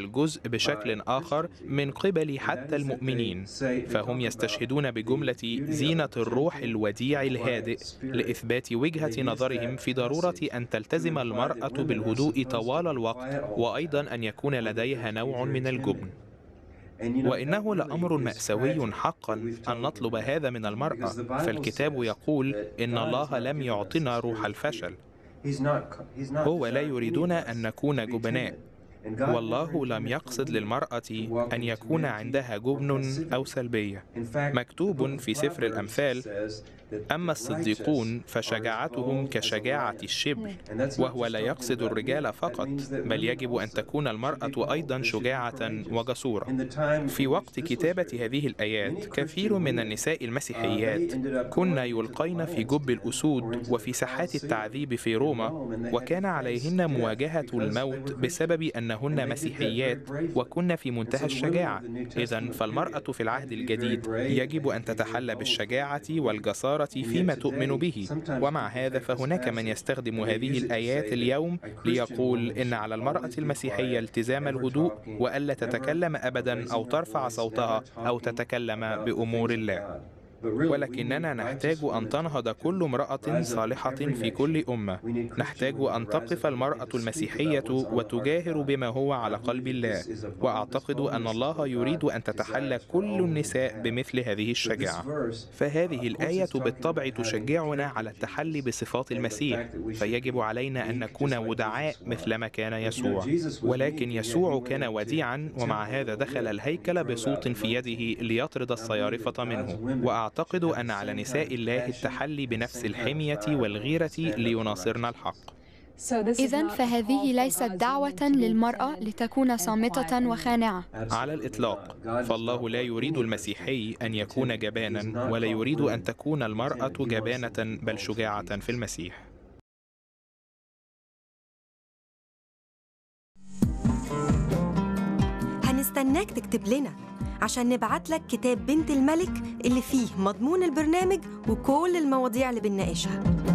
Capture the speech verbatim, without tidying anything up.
الجزء بشكل آخر من قبل حتى المؤمنين، فهم يستشهدون بجملة زينة الروح الوديع الهادئ لإثبات وجهة نظرهم في ضرورة أن تلتزم المرأة بالهدوء طوال الوقت، وأيضا أن يكون لديها نوع من الجبن. وإنه لأمر مأساوي حقا أن نطلب هذا من المرأة، فالكتاب يقول إن الله لم يعطنا روح الفشل. هو لا يريدنا أن نكون جبناء، والله لم يقصد للمرأة أن يكون عندها جبن أو سلبية. مكتوب في سفر الأمثال: أما الصديقون فشجاعتهم كشجاعة الشبل، وهو لا يقصد الرجال فقط، بل يجب أن تكون المرأة أيضا شجاعة وجسورة. في وقت كتابة هذه الآيات كثير من النساء المسيحيات كن يلقين في جب الأسود وفي ساحات التعذيب في روما، وكان عليهن مواجهة الموت بسبب أنهن مسيحيات وكن في منتهى الشجاعة. إذن فالمرأة في العهد الجديد يجب أن تتحلى بالشجاعة والجسارة فيما تؤمن به. ومع هذا فهناك من يستخدم هذه الآيات اليوم ليقول إن على المرأة المسيحية التزام الهدوء وألا تتكلم أبدا أو ترفع صوتها أو تتكلم بأمور الله. ولكننا نحتاج أن تنهض كل امرأة صالحة في كل أمة. نحتاج أن تقف المرأة المسيحية وتجاهر بما هو على قلب الله، وأعتقد أن الله يريد أن تتحلى كل النساء بمثل هذه الشجاعة. فهذه الآية بالطبع تشجعنا على التحلي بصفات المسيح، فيجب علينا أن نكون ودعاء مثلما كان يسوع. ولكن يسوع كان وديعا، ومع هذا دخل الهيكل بصوت في يده ليطرد الصيارفة منه. أعتقد أن على نساء الله التحلي بنفس الحمية والغيرة ليناصرن الحق. إذن فهذه ليست دعوة للمرأة لتكون صامتة وخانعة على الإطلاق، فالله لا يريد المسيحي أن يكون جبانا، ولا يريد أن تكون المرأة جبانة بل شجاعة في المسيح. هنستناك تكتب لنا عشان نبعت لك كتاب بنت الملك اللي فيه مضمون البرنامج وكل المواضيع اللي بنناقشها.